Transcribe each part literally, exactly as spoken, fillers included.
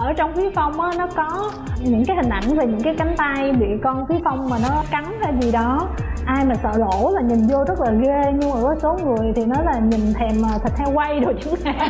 ở trong Phí Phong á, nó có những cái hình ảnh về những cái cánh tay bị con Phí Phong mà nó cắn hay gì đó, ai mà sợ lỗ là nhìn vô rất là ghê, nhưng mà có số người thì nói là nhìn thèm thịt heo quay rồi chứ hạn.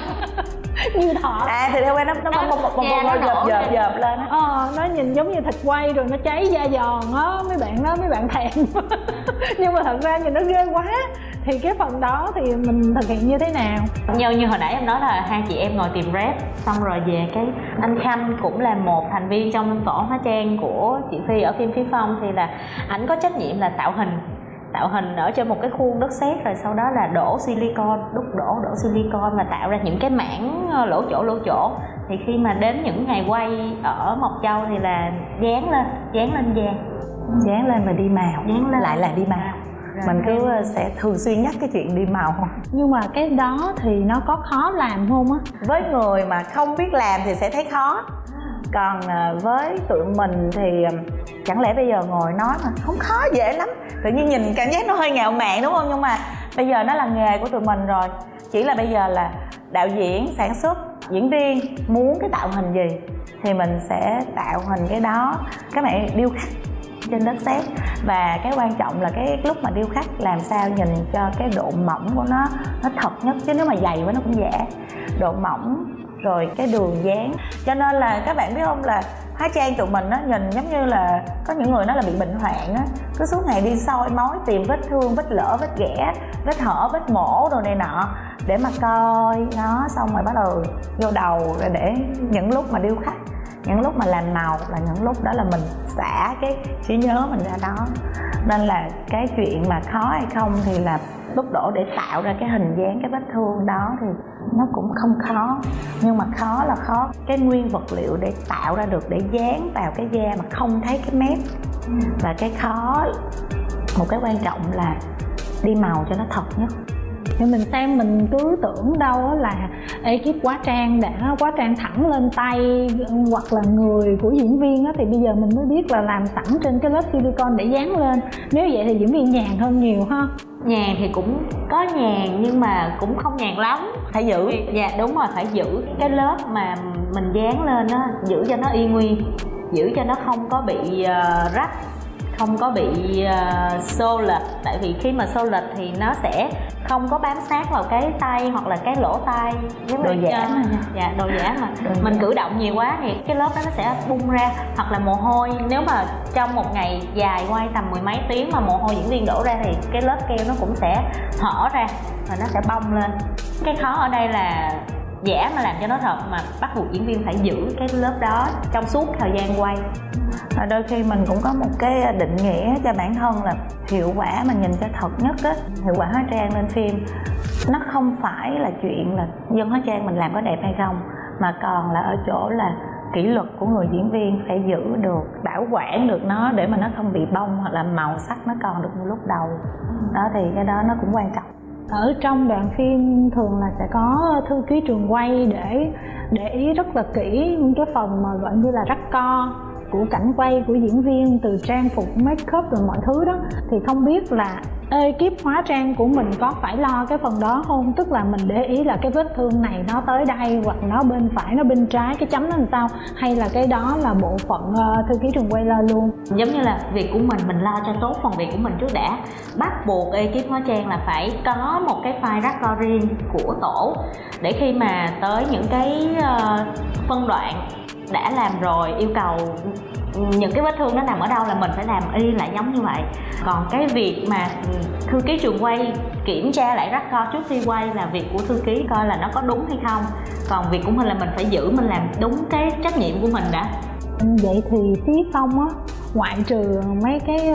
Như thọ à thịt heo quay nó nó bong bong bong bong dợp dợp dợp lên á. Ờ, nó nhìn giống như thịt quay rồi nó cháy da giòn á, mấy bạn đó mấy bạn thèm. Nhưng mà thật ra nhìn nó ghê quá. Thì cái phần đó thì mình thực hiện như thế nào? Như như hồi nãy em nói là hai chị em ngồi tìm rep, xong rồi về cái anh Khanh cũng là một thành viên trong tổ hóa trang của chị Phi ở phim Phí Phong, thì là ảnh có trách nhiệm là tạo hình tạo hình ở trên một cái khuôn đất sét, rồi sau đó là đổ silicon, đúc đổ đổ silicon và tạo ra những cái mảng lỗ chỗ lỗ chỗ. Thì khi mà đến những ngày quay ở Mộc Châu thì là dán lên dán lên da, dán lên và đi màu, dán lên lại là đi màu. Rồi mình cứ sẽ thường xuyên nhắc cái chuyện đi màu không? Nhưng mà cái đó thì nó có khó làm không á? Với người mà không biết làm thì sẽ thấy khó. Còn với tụi mình thì chẳng lẽ bây giờ ngồi nói mà không khó, dễ lắm. Tự nhiên nhìn cảm giác nó hơi ngạo mạn đúng không? Nhưng mà bây giờ nó là nghề của tụi mình rồi. Chỉ là bây giờ là đạo diễn, sản xuất, diễn viên muốn cái tạo hình gì thì mình sẽ tạo hình cái đó. Các bạn điêu khắc trên đất sét, và cái quan trọng là cái lúc mà điêu khắc làm sao nhìn cho cái độ mỏng của nó nó thật nhất, chứ nếu mà dày quá nó cũng giả. Độ mỏng rồi cái đường dáng, cho nên là các bạn biết không, là hóa trang tụi mình nó nhìn giống như là có những người nó là bị bệnh hoạn á, cứ suốt ngày đi soi mói tìm vết thương, vết lở, vết ghẻ, vết hở, vết mổ đồ này nọ để mà coi nó, xong rồi bắt đầu vô đầu rồi để những lúc mà điêu khắc, những lúc mà làm màu là những lúc đó là mình xả cái trí nhớ mình ra đó. Nên là cái chuyện mà khó hay không thì là đúc đổ để tạo ra cái hình dáng cái vết thương đó thì nó cũng không khó, nhưng mà khó là khó cái nguyên vật liệu để tạo ra được, để dán vào cái da mà không thấy cái mép. Và cái khó, một cái quan trọng là đi màu cho nó thật nhất. Thì mình xem mình cứ tưởng đâu là ekip hóa trang đã hóa trang thẳng lên tay hoặc là người của diễn viên á, thì bây giờ mình mới biết là làm sẵn trên cái lớp silicon để dán lên. Nếu vậy thì diễn viên nhàn hơn nhiều ha. Nhàn thì cũng có nhàn nhưng mà cũng không nhàn lắm, phải giữ. Dạ đúng rồi, phải giữ cái lớp mà mình dán lên đó, giữ cho nó y nguyên, giữ cho nó không có bị uh, rách, không có bị uh, xô lệch. Tại vì khi mà xô lệch thì nó sẽ không có bám sát vào cái tay hoặc là cái lỗ tay. Đồ giả mà. Dạ, đồ giả mà. Đồ mình giả. cử động nhiều quá thì cái lớp đó nó sẽ bung ra, hoặc là mồ hôi. Nếu mà trong một ngày dài quay tầm mười mấy tiếng mà mồ hôi diễn viên đổ ra thì cái lớp keo nó cũng sẽ hở ra và nó sẽ bong lên. Cái khó ở đây là giả mà làm cho nó thật, mà bắt buộc diễn viên phải giữ cái lớp đó trong suốt thời gian quay. Và đôi khi mình cũng có một cái định nghĩa cho bản thân là hiệu quả mà nhìn cho thật nhất á, hiệu quả hóa trang lên phim nó không phải là chuyện là dân hóa trang mình làm có đẹp hay không, mà còn là ở chỗ là kỷ luật của người diễn viên phải giữ được, bảo quản được nó để mà nó không bị bong hoặc là màu sắc nó còn được như lúc đầu đó, thì cái đó nó cũng quan trọng. Ở trong đoạn phim thường là sẽ có thư ký trường quay để để ý rất là kỹ những cái phần mà gọi như là rắc co của cảnh quay của diễn viên, từ trang phục, make up rồi mọi thứ đó. Thì không biết là ekip hóa trang của mình có phải lo cái phần đó không? Tức là mình để ý là cái vết thương này nó tới đây, hoặc nó bên phải, nó bên trái, cái chấm nó làm sao, hay là cái đó là bộ phận uh, thư ký trường quay lo luôn? Giống như là việc của mình, mình lo cho tốt phần việc của mình trước đã. Bắt buộc ekip hóa trang là phải có một cái file rắc co riêng của tổ, để khi mà tới những cái uh, phân đoạn đã làm rồi, yêu cầu những cái vết thương nó nằm ở đâu là mình phải làm y lại giống như vậy. Còn cái việc mà thư ký trường quay kiểm tra lại rắc co trước khi quay là việc của thư ký coi là nó có đúng hay không. Còn việc của mình là mình phải giữ, mình làm đúng cái trách nhiệm của mình đã. Vậy thì Phí Phong á, ngoại trừ mấy cái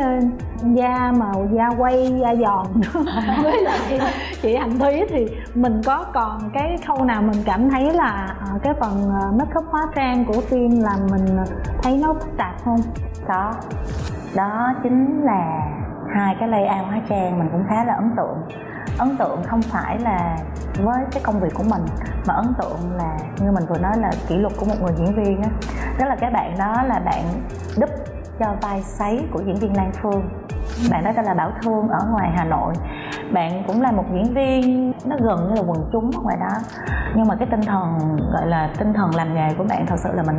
da màu, da quay, da giòn với lại chị Hạnh Thúy thì mình có còn cái khâu nào mình cảm thấy là cái phần make up hóa trang của phim là mình thấy nó phức tạp không? Có, đó chính là hai cái layout hóa trang mình cũng khá là ấn tượng. Ấn tượng không phải là với cái công việc của mình, mà ấn tượng là như mình vừa nói là kỷ luật của một người diễn viên á. Tức là cái bạn đó là bạn đúp cho vai sấy của diễn viên Lan Phương. Bạn đó tên là Bảo Thương ở ngoài Hà Nội. Bạn cũng là một diễn viên nó gần như là quần chúng ở ngoài đó, nhưng mà cái tinh thần gọi là tinh thần làm nghề của bạn thật sự là mình